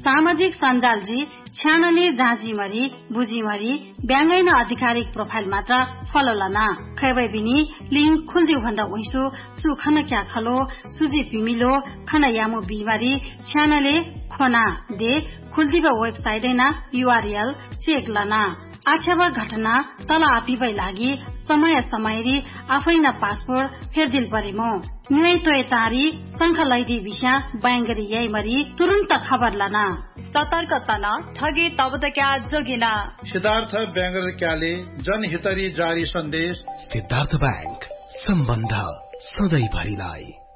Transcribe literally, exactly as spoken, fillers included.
सामाजिक सञ्जाल जी छ्यानले जाँचीमरी बुझीमरी ब्याङ्गैन आधिकारिक प्रोफाइल मात्र फलो लना खैबै बिनी लिङ्क खुल्दिउ भन्दा उइसु सुखन क्या खलो सुजी पिमिलो खन यामु बिमारी छ्यानले खोना दे खुल्दिब वेबसाइट ना यूआरएल चेक लना आछ्यावा घटना तल आपिबै लागि समय समयरी आफैना पासपोर्ट फेरदिल परिमो न्युै तोय तारी संख लैदी विषय बैंगरी यही मरी तुरंत खबर लना सतर्कता न ठगी तब त क्या जोगिना सिद्धार्थ ब्याङ्गर क्याले जनहितरी जारी सन्देश सिद्धार्थ बैंक सम्बन्ध सधैँ भरिलाई।